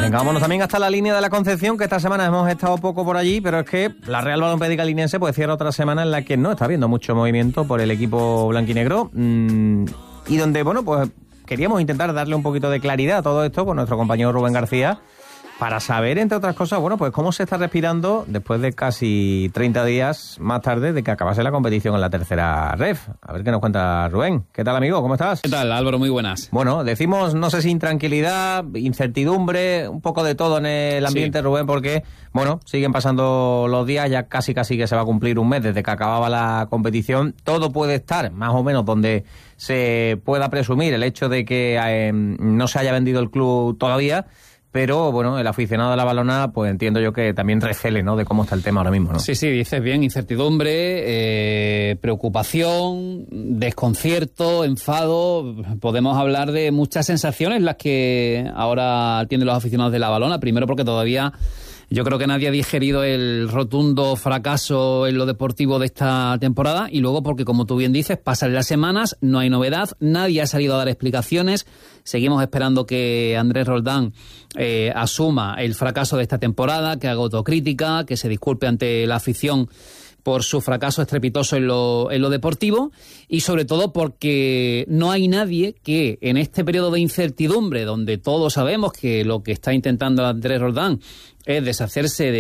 Venga, vámonos también hasta la línea de la Concepción, que esta semana hemos estado poco por allí, pero es que la Real Balompédica Linense pues cierra otra semana en la que no está habiendo mucho movimiento por el equipo blanquinegro, y donde, bueno, pues queríamos intentar darle un poquito de claridad a todo esto con nuestro compañero Rubén García, para saber, entre otras cosas, bueno, pues cómo se está respirando después de casi 30 días más tarde de que acabase la competición en la tercera ref. A ver qué nos cuenta Rubén. ¿Qué tal, amigo? ¿Cómo estás? ¿Qué tal, Álvaro? Muy buenas. Bueno, decimos, no sé si intranquilidad, incertidumbre, un poco de todo en el ambiente, sí. Rubén, porque, bueno, siguen pasando los días, ya casi que se va a cumplir un mes desde que acababa la competición. Todo puede estar más o menos donde se pueda presumir el hecho de que no se haya vendido el club todavía. Pero, bueno, el aficionado de la Balona, pues entiendo yo que también recele, ¿no?, de cómo está el tema ahora mismo, ¿no? Sí, dices bien, incertidumbre, preocupación, desconcierto, enfado. Podemos hablar de muchas sensaciones las que ahora tienen los aficionados de la Balona. Primero porque todavía yo creo que nadie ha digerido el rotundo fracaso en lo deportivo de esta temporada, y luego porque, como tú bien dices, pasan las semanas, no hay novedad, nadie ha salido a dar explicaciones. Seguimos esperando que Andrés Roldán asuma el fracaso de esta temporada, que haga autocrítica, que se disculpe ante la afición por su fracaso estrepitoso en lo deportivo, y sobre todo porque no hay nadie que en este periodo de incertidumbre, donde todos sabemos que lo que está intentando Andrés Roldán es deshacerse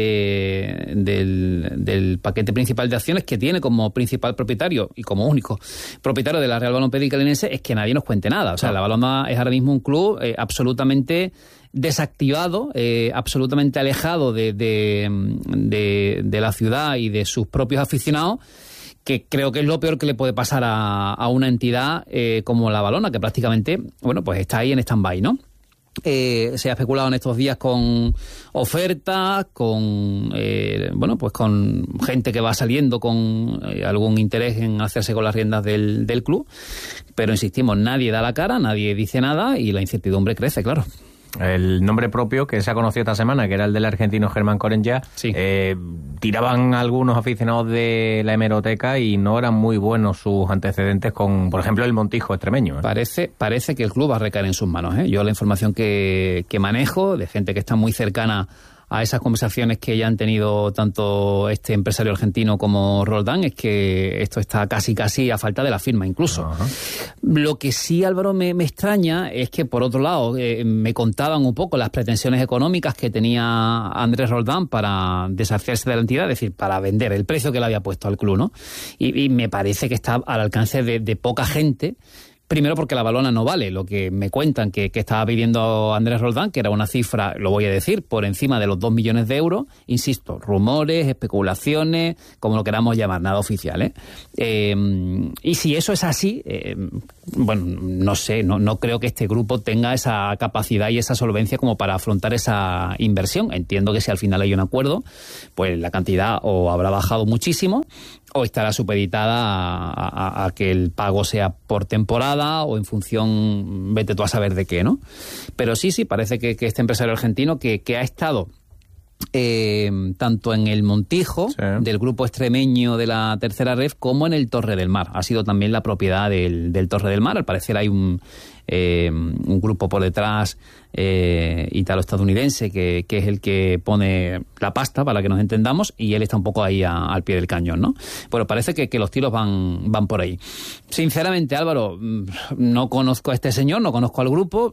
del paquete principal de acciones que tiene como principal propietario y como único propietario de la Real Balompédica Linense, es que nadie nos cuente nada. O sea, la Balona es ahora mismo un club absolutamente desactivado, absolutamente alejado de la ciudad y de sus propios aficionados, que creo que es lo peor que le puede pasar a una entidad como la Balona, que prácticamente, bueno, pues está ahí en stand-by, ¿no? Se ha especulado en estos días con ofertas, con pues con gente que va saliendo con algún interés en hacerse con las riendas del club, pero insistimos, nadie da la cara, nadie dice nada y la incertidumbre crece, claro. El nombre propio que se ha conocido esta semana, que era el del argentino Germán Corenya, sí. Tiraban algunos aficionados de la hemeroteca y no eran muy buenos sus antecedentes con, por ejemplo, el Montijo extremeño. Parece que el club va a recaer en sus manos, ¿eh? Yo la información que manejo de gente que está muy cercana a esas conversaciones que ya han tenido tanto este empresario argentino como Roldán, es que esto está casi a falta de la firma incluso. Uh-huh. Lo que sí, Álvaro, me extraña es que, por otro lado, me contaban un poco las pretensiones económicas que tenía Andrés Roldán para deshacerse de la entidad, es decir, para vender, el precio que le había puesto al club, ¿no? Y me parece que está al alcance de poca gente. Primero porque la Balona no vale lo que me cuentan que estaba pidiendo Andrés Roldán, que era una cifra, lo voy a decir, por encima de los 2 millones de euros. Insisto, rumores, especulaciones, como lo queramos llamar, nada oficial, ¿eh? Y si eso es así, bueno, no sé, no creo que este grupo tenga esa capacidad y esa solvencia como para afrontar esa inversión. Entiendo que si al final hay un acuerdo, pues la cantidad o habrá bajado muchísimo, o estará supeditada a que el pago sea por temporada o en función, vete tú a saber de qué, ¿no? Pero sí, parece que este empresario argentino que ha estado tanto en el Montijo, sí, del grupo extremeño de la tercera ref, como en el Torre del Mar. Ha sido también la propiedad del Torre del Mar. Al parecer hay un grupo por detrás italo-estadounidense que es el que pone la pasta, para que nos entendamos, y él está un poco ahí al pie del cañón, ¿no? Bueno, parece que los tiros van por ahí. Sinceramente, Álvaro, no conozco a este señor, no conozco al grupo,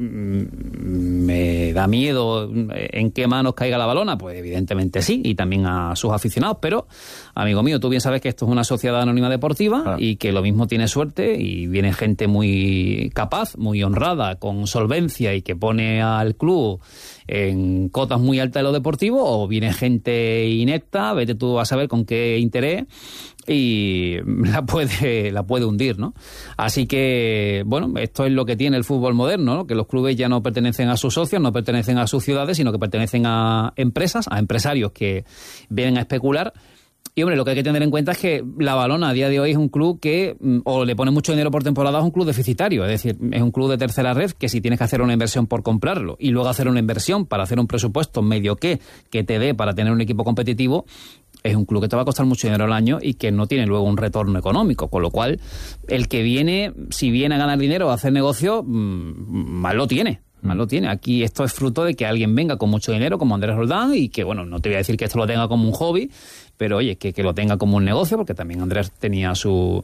me da miedo en qué manos caiga la Balona, pues evidentemente sí, y también a sus aficionados, pero, amigo mío, tú bien sabes que esto es una sociedad anónima deportiva y que lo mismo tiene suerte y viene gente muy capaz, muy honrada, con solvencia y que pone al club en cotas muy altas de lo deportivo, o viene gente inepta, vete tú a saber con qué interés, y la puede hundir, ¿no? Así que, bueno, esto es lo que tiene el fútbol moderno, ¿no? Que los clubes ya no pertenecen a sus socios, no pertenecen a sus ciudades, sino que pertenecen a empresas, a empresarios que vienen a especular. Y, hombre, lo que hay que tener en cuenta es que la Balona a día de hoy es un club que o le pone mucho dinero por temporada, o es un club deficitario. Es decir, es un club de tercera red que, si tienes que hacer una inversión por comprarlo y luego hacer una inversión para hacer un presupuesto medio que te dé para tener un equipo competitivo, es un club que te va a costar mucho dinero al año y que no tiene luego un retorno económico. Con lo cual, el que viene, si viene a ganar dinero o a hacer negocio, mal lo tiene. Mal lo tiene. Aquí esto es fruto de que alguien venga con mucho dinero, como Andrés Roldán, y que, bueno, no te voy a decir que esto lo tenga como un hobby, pero oye, que lo tenga como un negocio, porque también Andrés tenía su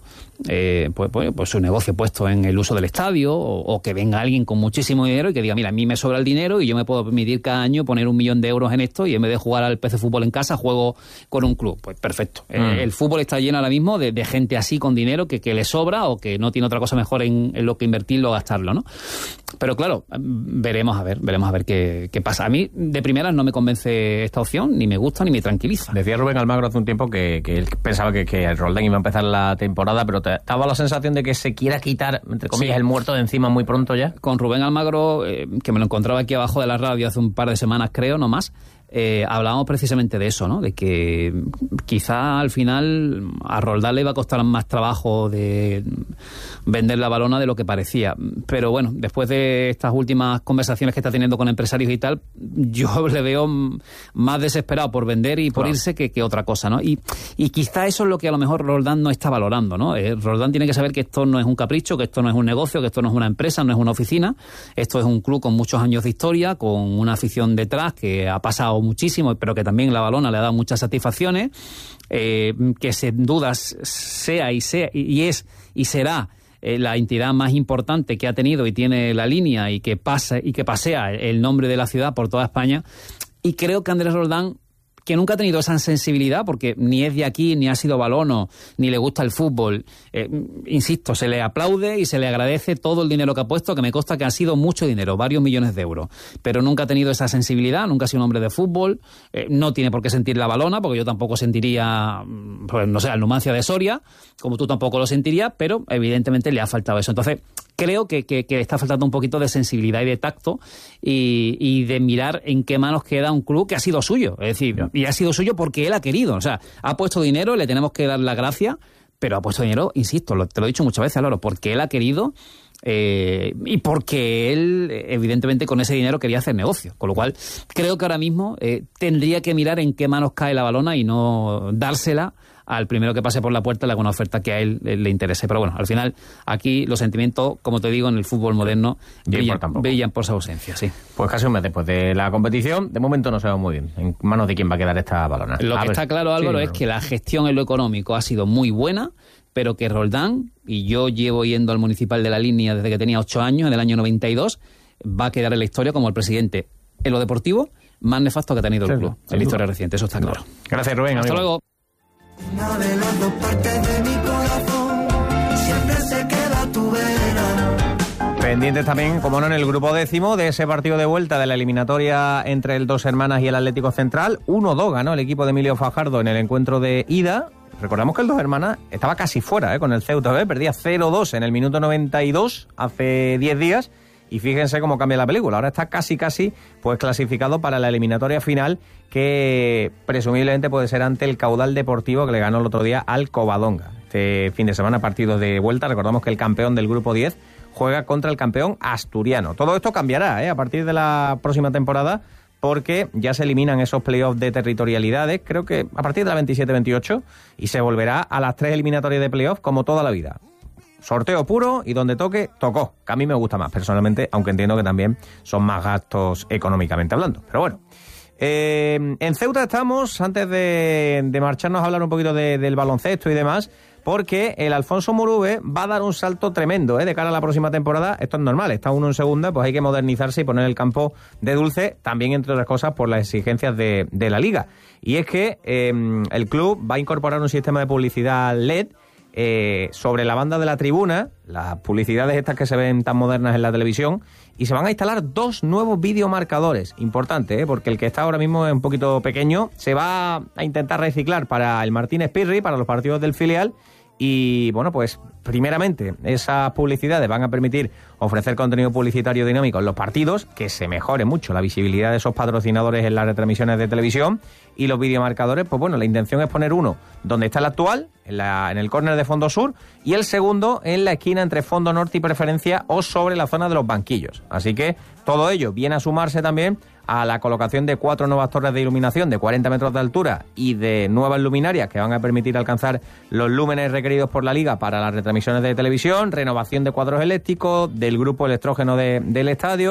su negocio puesto en el uso del estadio, o que venga alguien con muchísimo dinero y que diga, mira, a mí me sobra el dinero y yo me puedo permitir cada año poner 1 millón de euros en esto, y en vez de jugar al PC Fútbol en casa, juego con un club. Pues perfecto. El fútbol está lleno ahora mismo de gente así con dinero que le sobra o que no tiene otra cosa mejor en lo que invertirlo o gastarlo, ¿no? Pero claro, veremos a ver qué pasa. A mí, de primeras, no me convence esta opción, ni me gusta ni me tranquiliza. Decía Rubén Almagro hace un tiempo que él pensaba que Roldán iba a empezar la temporada, pero te daba la sensación de que se quiera quitar, entre comillas, el muerto de encima muy pronto ya. Con Rubén Almagro, que me lo encontraba aquí abajo de la radio hace un par de semanas, creo, no más, hablábamos precisamente de eso, ¿no? De que quizá al final a Roldán le iba a costar más trabajo de vender la balona de lo que parecía. Pero bueno, después de estas últimas conversaciones que está teniendo con empresarios y tal, yo le veo más desesperado por vender y por irse que otra cosa, ¿no? Y quizá eso es lo que a lo mejor Roldán no está valorando, ¿no? Roldán tiene que saber que esto no es un capricho, que esto no es un negocio, que esto no es una empresa, no es una oficina. Esto es un club con muchos años de historia, con una afición detrás que ha pasado muchísimo, pero que también la balona le ha dado muchas satisfacciones, que sin dudas sea y será la entidad más importante que ha tenido y tiene la línea y que pasea el nombre de la ciudad por toda España. Y creo que Andrés Roldán, que nunca ha tenido esa sensibilidad, porque ni es de aquí, ni ha sido balono, ni le gusta el fútbol. Insisto, se le aplaude y se le agradece todo el dinero que ha puesto, que me consta que ha sido mucho dinero, varios millones de euros. Pero nunca ha tenido esa sensibilidad, nunca ha sido un hombre de fútbol, no tiene por qué sentir la balona, porque yo tampoco sentiría, pues no sé, al Numancia de Soria, como tú tampoco lo sentirías, pero evidentemente le ha faltado eso. Entonces, creo que está faltando un poquito de sensibilidad y de tacto y de mirar en qué manos queda un club que ha sido suyo. Es decir, y ha sido suyo porque él ha querido. O sea, ha puesto dinero, le tenemos que dar la gracia, pero ha puesto dinero, insisto, te lo he dicho muchas veces, Álvaro, porque él ha querido y porque él, evidentemente, con ese dinero quería hacer negocio. Con lo cual, creo que ahora mismo tendría que mirar en qué manos cae la balona y no dársela al primero que pase por la puerta, le haga una oferta que a él le interese. Pero bueno, al final, aquí los sentimientos, como te digo, en el fútbol moderno brillan por su ausencia, sí. Pues casi un mes después de la competición, de momento no sabemos muy bien en manos de quién va a quedar esta balona. Lo que está claro, Álvaro, es que la gestión en lo económico ha sido muy buena, pero que Roldán, y yo llevo yendo al Municipal de la Línea desde que tenía 8 años, en el año 92, va a quedar en la historia como el presidente en lo deportivo más nefasto que ha tenido el club en la historia reciente, eso está claro. Gracias, Rubén. Hasta luego. Una de las dos partes de mi corazón siempre se queda tu vera. Pendientes también, como no, en el grupo 10 de ese partido de vuelta de la eliminatoria entre el Dos Hermanas y el Atlético Central. 1-2 ganó el equipo de Emilio Fajardo en el encuentro de ida. Recordamos que el Dos Hermanas estaba casi fuera con el Ceuta B, perdía 0-2 en el minuto 92 hace 10 días. Y fíjense cómo cambia la película. Ahora está casi pues clasificado para la eliminatoria final, que presumiblemente puede ser ante el Caudal Deportivo, que le ganó el otro día al Covadonga. Este fin de semana, partidos de vuelta. Recordamos que el campeón del grupo 10 juega contra el campeón asturiano. Todo esto cambiará a partir de la próxima temporada, porque ya se eliminan esos playoffs de territorialidades, creo que a partir de la 27-28, y se volverá a las 3 eliminatorias de playoffs como toda la vida. Sorteo puro y donde toque, tocó. Que a mí me gusta más, personalmente, aunque entiendo que también son más gastos económicamente hablando. Pero bueno, en Ceuta estamos, antes de marcharnos a hablar un poquito del baloncesto y demás, porque el Alfonso Murube va a dar un salto tremendo de cara a la próxima temporada. Esto es normal, está uno en segunda, pues hay que modernizarse y poner el campo de dulce, también entre otras cosas por las exigencias de la liga. Y es que el club va a incorporar un sistema de publicidad LED sobre la banda de la tribuna, las publicidades estas que se ven tan modernas en la televisión, y se van a instalar 2 nuevos videomarcadores. Importante, porque el que está ahora mismo es un poquito pequeño. Se va a intentar reciclar para el Martínez Pirri, para los partidos del filial. Y bueno, pues primeramente esas publicidades van a permitir ofrecer contenido publicitario dinámico en los partidos, que se mejore mucho la visibilidad de esos patrocinadores en las retransmisiones de televisión. Y los videomarcadores, pues bueno, la intención es poner uno donde está el actual, en el córner de fondo sur, y el segundo en la esquina entre fondo norte y preferencia, o sobre la zona de los banquillos. Así que todo ello viene a sumarse también a la colocación de 4 nuevas torres de iluminación de 40 metros de altura y de nuevas luminarias que van a permitir alcanzar los lúmenes requeridos por la liga para las retransmisiones de televisión, renovación de cuadros eléctricos, del grupo electrógeno del estadio,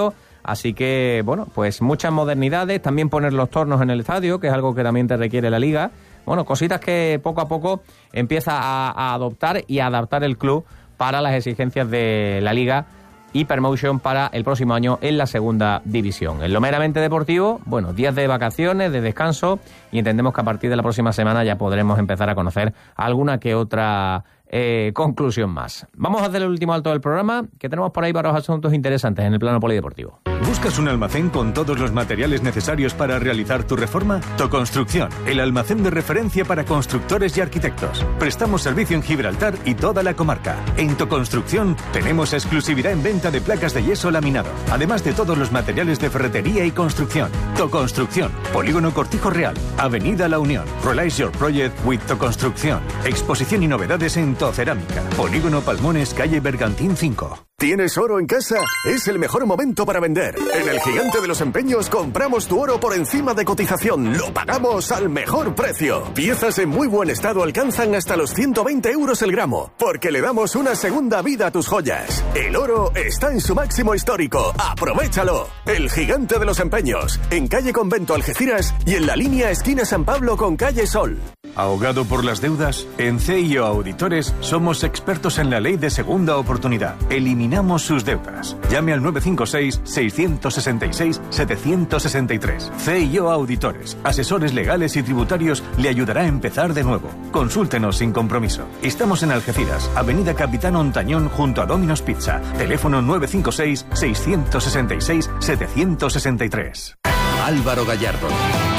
Así que, bueno, pues muchas modernidades, también poner los tornos en el estadio, que es algo que también te requiere la Liga. Bueno, cositas que poco a poco empieza a adoptar y a adaptar el club para las exigencias de la Liga Hypermotion para el próximo año en la segunda división. En lo meramente deportivo, bueno, días de vacaciones, de descanso, y entendemos que a partir de la próxima semana ya podremos empezar a conocer alguna que otra conclusión más. Vamos a hacer el último alto del programa, que tenemos por ahí varios asuntos interesantes en el plano polideportivo. ¿Buscas un almacén con todos los materiales necesarios para realizar tu reforma? Toconstrucción, el almacén de referencia para constructores y arquitectos. Prestamos servicio en Gibraltar y toda la comarca. En Toconstrucción tenemos exclusividad en venta de placas de yeso laminado, además de todos los materiales de ferretería y construcción. Toconstrucción, Polígono Cortijo Real, Avenida La Unión. Realize your project with Toconstrucción. Exposición y novedades en Cerámica. Polígono Palmones, calle Bergantín 5. ¿Tienes oro en casa? Es el mejor momento para vender. En el Gigante de los Empeños compramos tu oro por encima de cotización. Lo pagamos al mejor precio. Piezas en muy buen estado alcanzan hasta los 120 euros el gramo, porque le damos una segunda vida a tus joyas. El oro está en su máximo histórico. ¡Aprovechalo! El Gigante de los Empeños, en calle Convento Algeciras y en la línea esquina San Pablo con calle Sol. ¿Ahogado por las deudas? En CIO Auditores somos expertos en la ley de segunda oportunidad. Eliminamos sus deudas. Llame al 956-666-763. CIO Auditores, asesores legales y tributarios, le ayudará a empezar de nuevo. Consúltenos sin compromiso. Estamos en Algeciras, Avenida Capitán Ontañón, junto a Domino's Pizza. Teléfono 956-666-763. Álvaro Gallardo.